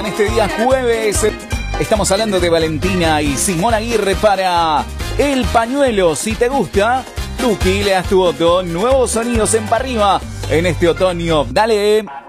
En este día jueves estamos hablando de Valentina y Simón Aguirre para El Pañuelo. Si te gusta, Tuki, le das tu voto. Nuevos sonidos en Pa' Arriba en este otoño. Dale.